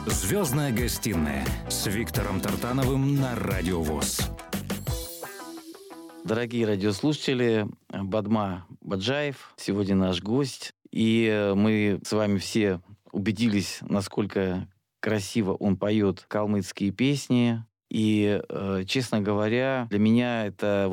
«Звездная гостиная» с Виктором Тартановым на Радио ВОС. Дорогие радиослушатели, Бадма Баджаев сегодня наш гость. И мы с вами все убедились, насколько красиво он поет калмыцкие песни. И, честно говоря, для меня это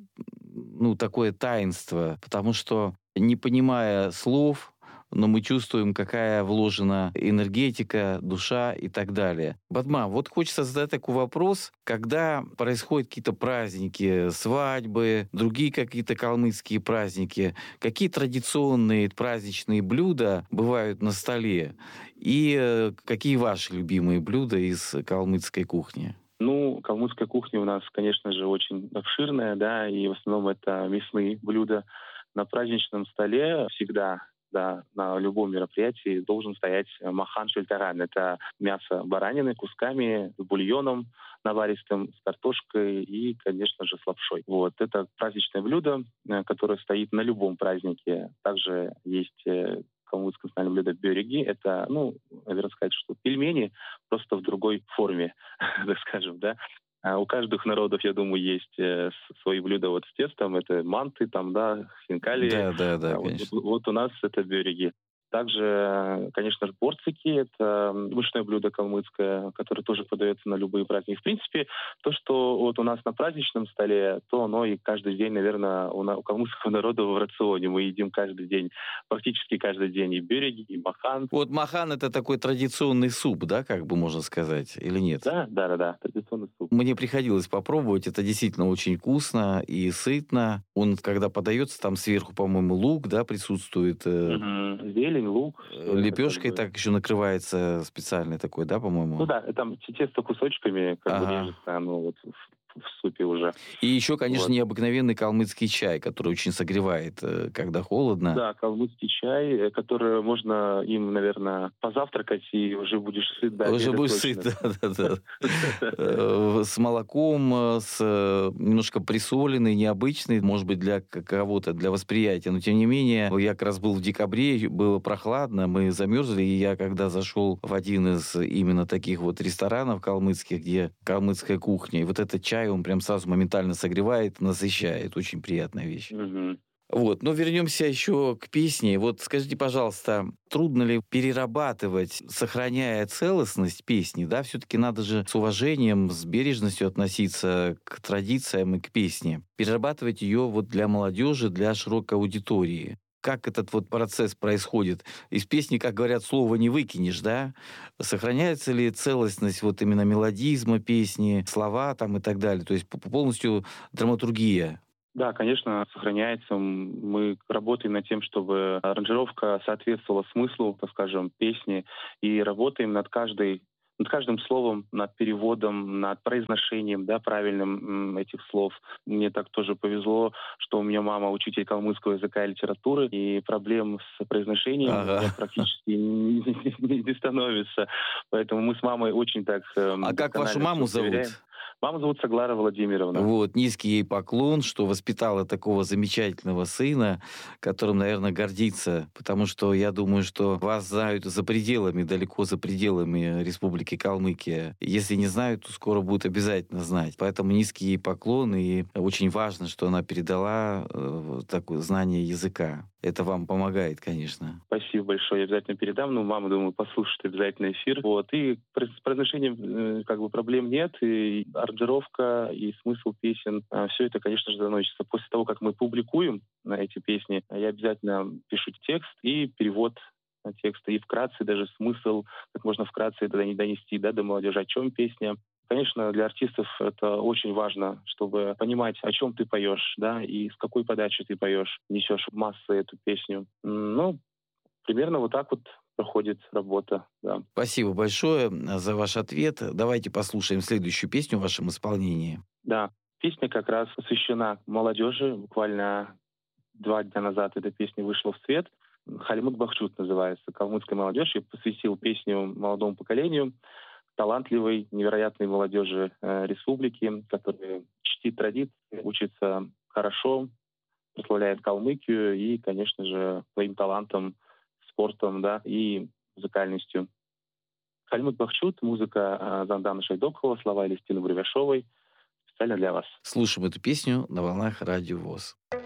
такое таинство, потому что, не понимая слов, но мы чувствуем, какая вложена энергетика, душа и так далее. Бадма, вот хочется задать такой вопрос, когда происходят какие-то праздники, свадьбы, другие какие-то калмыцкие праздники, какие традиционные праздничные блюда бывают на столе? И какие ваши любимые блюда из калмыцкой кухни? Калмыцкая кухня у нас, конечно же, очень обширная, да, и в основном это мясные блюда. На праздничном столе всегда, да, на любом мероприятии должен стоять махан шультаран. Это мясо баранины кусками, с бульоном наваристым, с картошкой и, конечно же, с лапшой. Вот. Это праздничное блюдо, которое стоит на любом празднике. Также есть калмыцкое национальное блюдо бёреги. Это, наверное, сказать, что пельмени, просто в другой форме, так скажем, да. У каждых народов, я думаю, есть свои блюда с тестом. Это манты, хинкали. Да, конечно. Вот у нас это бёреги. Также, конечно же, борцики. Это мышное блюдо калмыцкое, которое тоже подается на любые праздники. В принципе, то, что у нас на праздничном столе, то оно и каждый день, наверное, у калмыцкого народа в рационе. Мы едим каждый день, практически каждый день и бёреги, и махан. Вот махан — это такой традиционный суп, да, как бы можно сказать, или нет? Да, традиционный суп. Мне приходилось попробовать, это действительно очень вкусно и сытно. Он, когда подается, там сверху, по-моему, лук, да, присутствует. Зелень, лук. Лепешкой так еще накрывается специальной такой, да, по-моему? Там тесто кусочками режется, оно в супе уже. И еще, конечно, необыкновенный калмыцкий чай, который очень согревает, когда холодно. Да, калмыцкий чай, который можно им, наверное, позавтракать, и уже будешь сыт. Да, уже будешь сыт, да. С молоком, с немножко присоленный, необычный, может быть, для кого-то, для восприятия. Но, тем не менее, я как раз был в декабре, было прохладно, мы замерзли, и я, когда зашел в один из именно таких ресторанов калмыцких, где калмыцкая кухня, и этот чай, он прям сразу моментально согревает, насыщает. Очень приятная вещь. Но вернемся еще к песне. Скажите, пожалуйста, трудно ли перерабатывать, сохраняя целостность песни, да? Все-таки надо же с уважением, с бережностью относиться к традициям и к песне. Перерабатывать ее для молодежи, для широкой аудитории. Как этот процесс происходит? Из песни, как говорят, слова не выкинешь, да? Сохраняется ли целостность именно мелодизма песни, слова и так далее? То есть полностью драматургия. Да, конечно, сохраняется. Мы работаем над тем, чтобы аранжировка соответствовала смыслу, так скажем, песни, и работаем над каждым словом, над переводом, над произношением, да, правильным этих слов. Мне так тоже повезло, что у меня мама учитель калмыцкого языка и литературы, и проблем с произношением у меня практически не становится. Поэтому мы с мамой очень так... А как вашу маму зовут? Маму зовут Саглара Владимировна. Низкий ей поклон, что воспитала такого замечательного сына, которым, наверное, гордится, потому что я думаю, что вас знают далеко за пределами Республики Калмыкия. Если не знают, то скоро будут обязательно знать. Поэтому низкий ей поклон, и очень важно, что она передала такое знание языка. Это вам помогает, конечно. Спасибо большое, я обязательно передам. Мама, думаю, послушает обязательно эфир. И с произношением проблем нет, и аранжировка, и смысл песен, все это, конечно же, доносится. После того, как мы публикуем эти песни, я обязательно пишу текст и перевод текста, и вкратце даже смысл, как можно вкратце донести до молодежи, о чем песня. Конечно, для артистов это очень важно, чтобы понимать, о чем ты поешь, да, и с какой подачи ты поешь, несешь в массы эту песню. Примерно так проходит работа, да. Спасибо большое за ваш ответ. Давайте послушаем следующую песню в вашем исполнении. Да, песня как раз посвящена молодежи. Буквально 2 дня назад эта песня вышла в свет. «Халимык Бахчут» называется. Калмыцкая молодежь. Я посвятил песню молодому поколению, талантливой, невероятной молодежи республики, которая чтит традиции, учится хорошо, прославляет Калмыкию и, конечно же, своим талантом, спортом, да, и музыкальностью. Хальмут Бахчут, музыка Зандана Шайдокова, слова Элистины Бровяшовой. Специально для вас. Слушаем эту песню на волнах Радио ВОС.